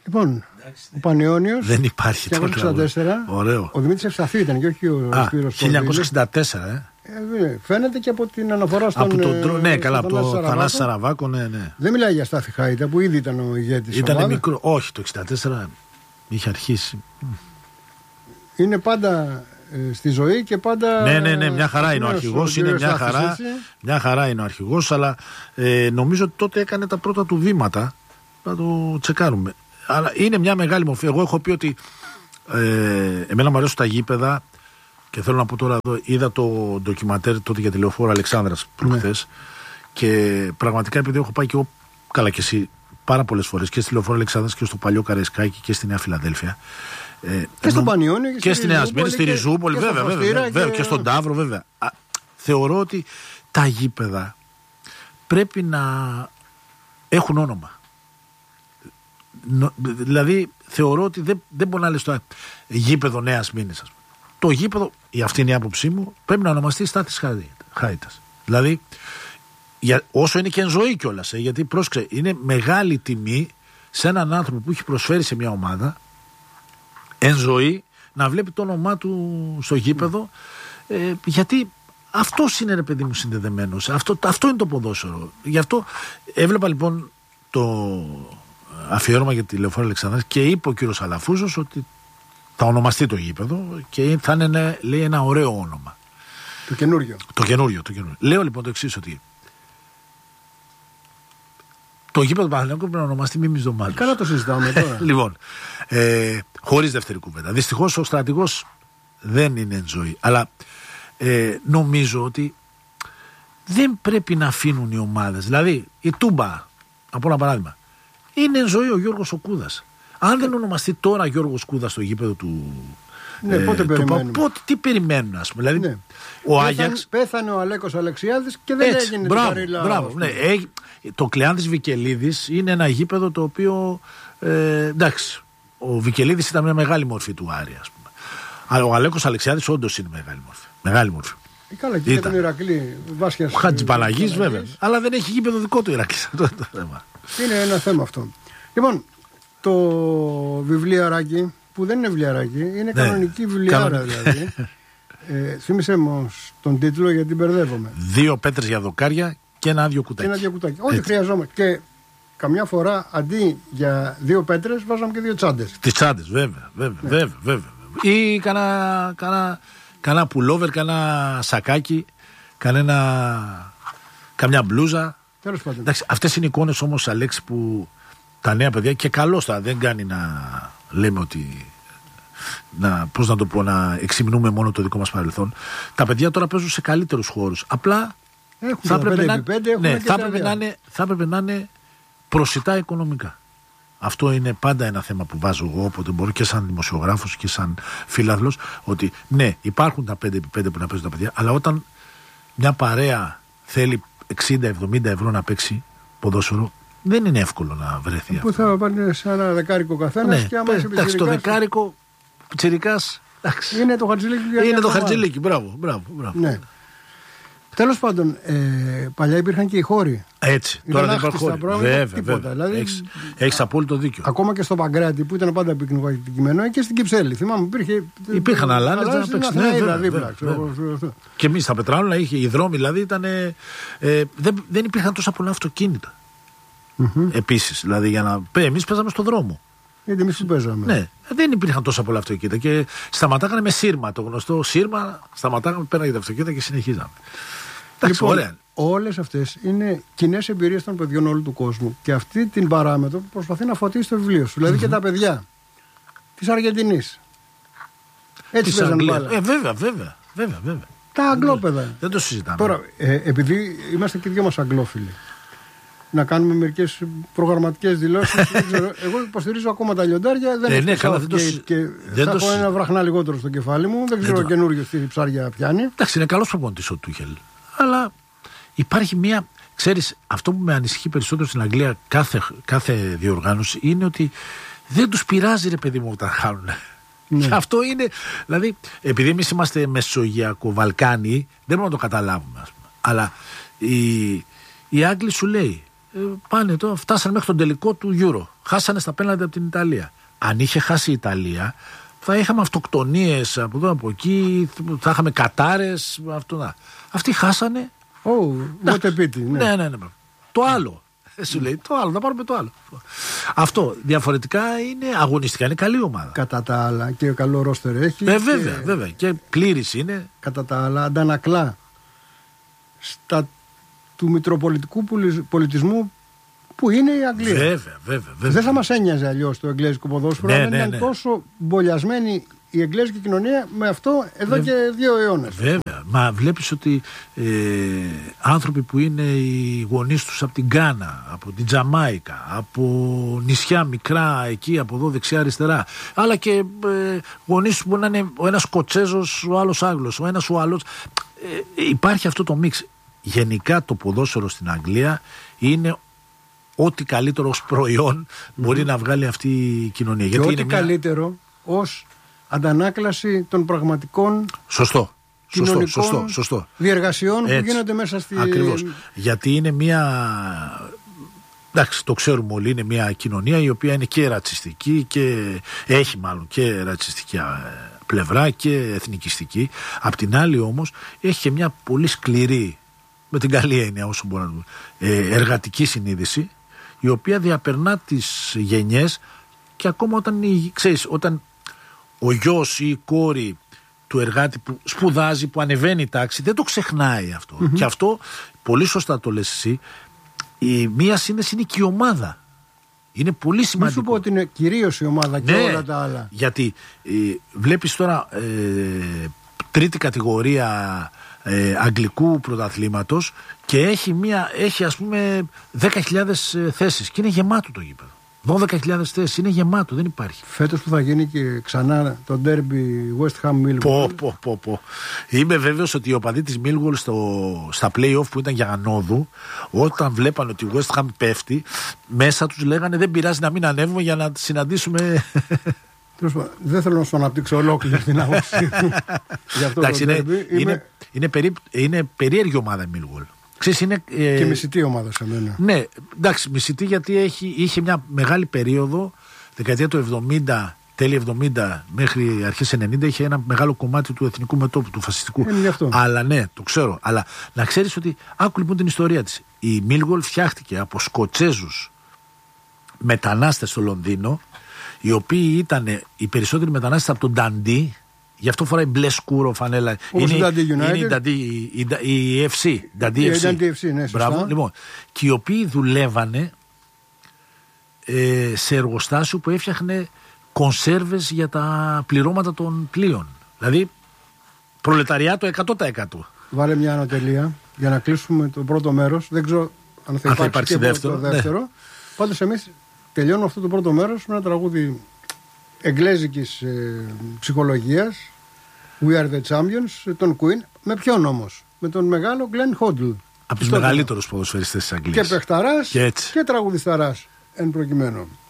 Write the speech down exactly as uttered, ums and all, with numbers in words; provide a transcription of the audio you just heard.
Λοιπόν, ο Πανιώνιος. Δεν υπάρχει χίλια εννιακόσια εξήντα τέσσερα. Ωραίο. Ο Δημήτρης Ευσταθίου ήταν και όχι ο Σπύρος Κοβίλης. χίλια εννιακόσια εξήντα τέσσερα, ε. Ε, φαίνεται και από την αναφορά στον. Από τον τρο... Ναι, καλά, από το Θανάση Σαραβάκο, ναι, ναι. Δεν μιλάει για Στάθη Χάιτα που ήδη ήταν ο ηγέτης. Ήταν μικρό. Όχι, το εξήντα τέσσερα είχε αρχίσει. Είναι πάντα ε, στη ζωή και πάντα. Ναι, ναι, ναι, μια χαρά είναι ο αρχηγός. Είναι μια χαρά, μια χαρά είναι ο αρχηγός, αλλά ε, νομίζω ότι τότε έκανε τα πρώτα του βήματα. Να το τσεκάρουμε. Αλλά είναι μια μεγάλη μορφή. Εγώ έχω πει ότι ε, εμένα μου αρέσουν τα γήπεδα. Και θέλω να πω τώρα εδώ, είδα το ντοκιματέρ τότε για τη Λεωφόρο Αλεξάνδρας προχθές. Ναι. Και πραγματικά επειδή έχω πάει και εγώ, καλά και εσύ, πάρα πολλές φορές και στη Λεωφόρο Αλεξάνδρας και στο παλιό Καραϊσκάκι και στη Νέα Φιλαδέλφια. Ε, και στο Πανιόνιο και, και στη Νέα Σμύρνη, στη Ριζούπολη, βέβαια, βέβαια, βέβαια, βέβαια, και... και στον Ταύρο, βέβαια. Α, θεωρώ ότι τα γήπεδα πρέπει να έχουν όνομα. Νο, δηλαδή θεωρώ ότι δεν, δεν μπορεί να λες το γήπεδο Νέας Μήνης, ας πούμε. Το γήπεδο, η αυτή είναι η άποψή μου, πρέπει να ονομαστεί Στάθης Χάιτας. Δηλαδή, για, όσο είναι και εν ζωή κιόλας, ε, γιατί πρόσεξε, είναι μεγάλη τιμή σε έναν άνθρωπο που έχει προσφέρει σε μια ομάδα εν ζωή να βλέπει το όνομά του στο γήπεδο, ε, γιατί αυτός είναι, ρε παιδί μου, συνδεδεμένος. Αυτό, αυτό είναι το ποδόσφαιρο. Γι' αυτό έβλεπα λοιπόν το αφιέρωμα για τη Λεωφόρο Αλεξάνδρας και είπε ο κύριος Αλαφούζος ότι θα ονομαστεί το γήπεδο και θα είναι, λέει, ένα ωραίο όνομα. Το καινούριο. Το καινούριο, το καινούριο. Λέω λοιπόν το εξής, ότι το γήπεδο του Παναθηναϊκού πρέπει να ονομαστεί Μίμης Δωμάζος. Καλά το συζητάμε τώρα. Λοιπόν, ε, χωρίς δεύτερη κουβέντα. Δυστυχώς ο στρατηγός δεν είναι εν ζωή. Αλλά ε, νομίζω ότι δεν πρέπει να αφήνουν οι ομάδες. Δηλαδή η Τούμπα, από ένα παράδειγμα, είναι εν ζωή ο Γιώργος ο Κούδας. Αν δεν ονομαστεί τώρα Γιώργος Κούδας στο γήπεδο του. Ναι, ε, πότε περιμένουμε. Πότε, τι περιμένουν, ας πούμε. Δηλαδή, ναι. ο Άγιαξ. Πέθανε ο Αλέκος Αλεξιάδης και δεν έτσι, έγινε μπράβο, την Καρίλα. Μπράβο, ναι. ε, το Κλεάνθης Βικελίδης είναι ένα γήπεδο το οποίο. Ε, εντάξει, ο Βικελίδης ήταν μια μεγάλη μορφή του Άρη, ας πούμε. Αλλά ο Αλέκος Αλεξιάδης όντως είναι μεγάλη μορφή. Μεγάλη μορφή. Ε, καλά, και τον Ηρακλή. Βάσιας. Ο Χατζηπαναγής, βέβαια. Αλλά δεν έχει γήπεδο δικό του Ηρακλή. Είναι ένα θέμα αυτό. Λοιπόν, το βιβλιαράκι, που δεν είναι βιβλιαράκι, είναι ναι, κανονική βιβλιάρα δηλαδή. ε, θύμισε όμως τον τίτλο γιατί μπερδεύομαι. Δύο πέτρες για δοκάρια και ένα άδειο κουτάκι. Και ένα άδειο κουτάκι. Ό,τι χρειαζόμαστε. Και καμιά φορά αντί για δύο πέτρες βάζαμε και δύο τσάντες. Τις τσάντες, βέβαια, βέβαια, ναι. βέβαια, βέβαια. Ή κανένα, κανένα, κανένα πουλόβερ, κανένα σακάκι, κανένα, καμιά μπλούζα. Τέλος πάντων. Εντάξει, αυτές είναι εικόνες όμως, Αλέξη, που τα νέα παιδιά, και καλώς τα δεν κάνει να λέμε ότι να, πώς να το πω, να εξυμνούμε μόνο το δικό μας παρελθόν. Τα παιδιά τώρα παίζουν σε καλύτερους χώρους. Απλά έχουν θα έπρεπε να, ναι, θα έπρεπε να, είναι, θα έπρεπε να είναι προσιτά οικονομικά. Αυτό είναι πάντα ένα θέμα που βάζω εγώ όποτε μπορώ, και σαν δημοσιογράφος και σαν φίλαθλος, ότι ναι, υπάρχουν τα πέντε επί πέντε που να παίζουν τα παιδιά, αλλά όταν μια παρέα θέλει εξήντα εβδομήντα ευρώ να παίξει ποδόσφαιρο, δεν είναι εύκολο να βρεθεί. Που αυτό. Θα πάνε σε ένα δεκάρικο καθένας, ναι, και άμα είσαι εντάξει, το δεκάρικο πιτσιρικάς είναι το χαρτζηλίκι. Είναι το χαρτζηλίκι, μπράβο, μπράβο, μπράβο. Ναι. Τέλος πάντων, ε, παλιά υπήρχαν και οι χώροι. Έτσι, ήταν τώρα δεν υπάρχουν χώροι. Βέβαια, τίποτα. Δηλαδή, έχεις, έχεις απόλυτο δίκιο. Ακόμα και στο Παγκράτη που ήταν πάντα πυκνοκατοικημένο και στην Κυψέλη. Θυμάμαι, υπήρχε. Υπήρχαν άλλα να παίξουν. Ναι, βέβαια, δίπλα, βέβαια, βέβαια. Και εμείς στα Πετράλωνα είχε οι δρόμοι, δηλαδή ήταν. Ε, δεν, δεν υπήρχαν τόσα πολλά αυτοκίνητα. Mm-hmm. Επίσης, δηλαδή για να. Εμείς παίζαμε στον δρόμο. Γιατί εμείς που παίζαμε. Ναι, δεν υπήρχαν τόσα πολλά αυτοκίνητα. Και σταματάγανε με σύρμα. Το γνωστό σύρμα, σταματάγαμε, πέραγε τα αυτοκίνητα και συνεχίζαμε. Λοιπόν, ωραία. Όλες αυτές είναι κοινές εμπειρίες των παιδιών όλου του κόσμου. Και αυτή την παράμετρο προσπαθεί να φωτίσει το βιβλίο σου. Δηλαδή mm-hmm. και τα παιδιά της Αργεντινής. Έτσι παίζανε μπάλα. Ε, βέβαια, βέβαια, βέβαια, βέβαια. Τα αγγλόπαιδα. Δεν το συζητάμε. Τώρα, ε, επειδή είμαστε και δυο μας αγγλόφιλοι, να κάνουμε μερικές προγραμματικές δηλώσεις. Εγώ υποστηρίζω ακόμα τα λιοντάρια. Δεν ε, έχω ναι, καλά, δεν το και, και δεν θα το έχω ένα βραχνά λιγότερο στο κεφάλι μου. Δεν ξέρω καινούριο τι ψάρια πιάνει. Εντάξει, είναι καλός προπονητής ο Τούχελ. Αλλά υπάρχει μία. Ξέρεις, αυτό που με ανησυχεί περισσότερο στην Αγγλία κάθε, κάθε διοργάνωση είναι ότι δεν τους πειράζει, ρε παιδί μου, όταν χάνουν. Ναι. Αυτό είναι. Δηλαδή, επειδή εμείς είμαστε Μεσογειακο-Βαλκάνοι, δεν μπορούμε να το καταλάβουμε, ας πούμε. Αλλά οι, οι Άγγλοι σου λέει. ε, πάνε τώρα, φτάσανε μέχρι τον τελικό του Euro. Χάσανε στα πέναλτι από την Ιταλία. Αν είχε χάσει η Ιταλία, θα είχαμε αυτοκτονίες από εδώ από εκεί, θα είχαμε κατάρες. Αυτό, αυτοί χάσανε. Oh, what a pity, ναι. Ναι, ναι, ναι. Το άλλο. Σου λέει το άλλο, θα πάρουμε το άλλο. Αυτό διαφορετικά είναι αγωνιστικά, είναι καλή ομάδα. Κατά τα άλλα και καλό ρόστερ έχει. Ε, βέβαια, και... βέβαια. Και πλήρης είναι. Κατά τα άλλα, αντανακλά στα του μητροπολιτικού πολιτισμού που είναι η Αγγλία. Βέβαια, βέβαια, βέβαια. Δεν θα μας ένοιαζε αλλιώς το εγγλέζικο ποδόσφαιρο, ναι, αν ναι, ήταν ναι. τόσο μπολιασμένη η εγγλέζικη κοινωνία με αυτό εδώ Βε... και δύο αιώνες. Βέβαια. Μα βλέπεις ότι ε, άνθρωποι που είναι οι γονείς τους από την Γκάνα, από την Τζαμάικα, από νησιά μικρά εκεί, από εδώ δεξιά αριστερά, αλλά και ε, γονείς που είναι ο ένας Σκοτσέζος, ο άλλος Άγγλος, ο ένας ο άλλος. Ε, υπάρχει αυτό το μίξ. Γενικά το ποδόσφαιρο στην Αγγλία είναι ό,τι καλύτερο ως προϊόν μπορεί mm. να βγάλει αυτή η κοινωνία. Και γιατί ό,τι είναι μια... καλύτερο ως αντανάκλαση των πραγματικών σωστό, κοινωνικών σωστό, σωστό, σωστό. διεργασιών Έτσι. Που γίνονται μέσα στη... Ακριβώς. Γιατί είναι μια... Εντάξει, το ξέρουμε όλοι, είναι μια κοινωνία η οποία είναι και ρατσιστική και έχει μάλλον και ρατσιστική πλευρά και εθνικιστική. Απ' την άλλη όμως έχει και μια πολύ σκληρή, με την καλή έννοια όσο μπορώ να το ε, εργατική συνείδηση, η οποία διαπερνά τις γενιές και ακόμα όταν, ξέρεις, όταν ο γιος ή η κόρη του εργάτη που σπουδάζει, που ανεβαίνει η τάξη, δεν το ξεχνάει αυτό. Mm-hmm. Και αυτό, πολύ σωστά το λες εσύ, η μία σύνδεση είναι και η ομάδα. Είναι πολύ σημαντικό. Μην σου πω ότι είναι κυρίως η ομάδα και ναι, όλα τα άλλα. Γιατί ε, βλέπεις τώρα ε, τρίτη κατηγορία ε, αγγλικού πρωταθλήματος και έχει, μία, έχει ας πούμε δέκα χιλιάδες θέσεις και είναι γεμάτο το γήπεδο. δώδεκα χιλιάδες θέσεις, είναι γεμάτο, δεν υπάρχει. Φέτος που θα γίνει και ξανά το ντέρμπι West Ham Millwall. Πω, πω, πω, πω. Είμαι βέβαιος ότι οι οπαδοί της Millwall στο, στα play-off που ήταν για ανόδου, όταν βλέπαν ότι η West Ham πέφτει, μέσα τους λέγανε δεν πειράζει να μην ανέβουμε για να συναντήσουμε. Δεν θέλω να σου αναπτύξω ολόκληρη την άποψη για αυτό. Εντάξει, το είναι, ντέρμπι. είναι, Είμαι... είναι, περί, είναι περίεργη ομάδα η Millwall. Ξέρεις, είναι, ε... και μισητή ομάδα σε μένα. Ναι, εντάξει, μισητή γιατί έχει, είχε μια μεγάλη περίοδο, δεκαετία του εβδομήντα, τέλη εβδομήντα μέχρι αρχές ενενήντα, είχε ένα μεγάλο κομμάτι του εθνικού μετώπου, του φασιστικού. Αλλά ναι, το ξέρω. Αλλά να ξέρεις ότι, άκου λοιπόν την ιστορία της. Η Millwall φτιάχτηκε από Σκοτσέζους μετανάστες στο Λονδίνο, οι οποίοι ήταν οι περισσότεροι μετανάστες από τον Νταντί. Γι' αυτό φοράει μπλε σκούρο φανέλα. Όπως είναι, η είναι η, Dundee, η, η, η εφ σι. Dundee εφ σι. εφ σι, ναι, μπράβο. Λοιπόν, και οι οποίοι δουλεύανε ε, σε εργοστάσιο που έφτιαχνε κονσέρβες για τα πληρώματα των πλοίων. Δηλαδή, προλεταριάτο εκατό τοις εκατό. Βάλε μια ανατελεία για να κλείσουμε το πρώτο μέρος. Δεν ξέρω αν θα, αν θα υπάρξει και δεύτερο. Το δεύτερο. Ναι. Πάντως εμείς τελειώνουμε αυτό το πρώτο μέρος με ένα τραγούδι εγγλέζικης ε, ψυχολογίας, We are the champions, τον Queen. Με ποιον όμως? Με τον μεγάλο Glenn Hoddle. Από τους μεγαλύτερους ποδοσφαιριστές της Αγγλίας. Και παιχταράς και, και τραγουδισταράς εν προκειμένου.